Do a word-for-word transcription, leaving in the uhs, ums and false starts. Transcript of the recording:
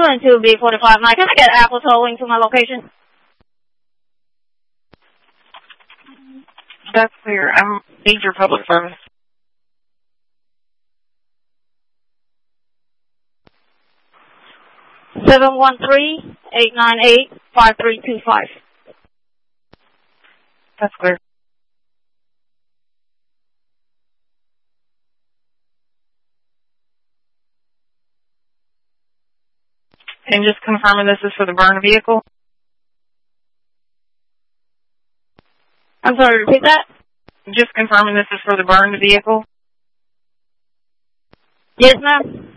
two and two B forty-five. Mike, can I get Apple towing to my location? That's clear. I'm major public service. seven one three, eight nine eight, five three two five. That's clear. And just confirming this is for the burn vehicle? I'm sorry, repeat that? Just confirming this is for the burn vehicle? Yes, ma'am.